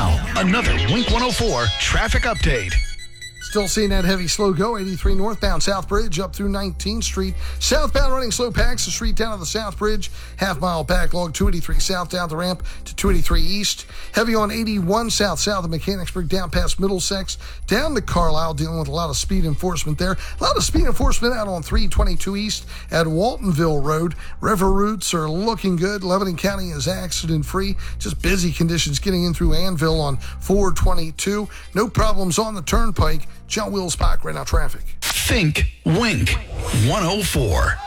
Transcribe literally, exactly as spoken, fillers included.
Now, another Wink one oh four traffic update. Still seeing that heavy slow go, eighty-three northbound South Bridge up through nineteenth Street. Southbound running slow packs the street down to the South Bridge. Half mile backlog, two eighty-three south down the ramp to two eighty-three east. Heavy on eighty-one south south of Mechanicsburg down past Middlesex. Down to Carlisle, dealing with a lot of speed enforcement there. A lot of speed enforcement out on three twenty-two east at Waltonville Road. River routes are looking good. Lebanon County is accident free. Just busy conditions getting in through Annville on four twenty-two. No problems on the turnpike. John Wills Park, right now traffic. Think Wink one oh four.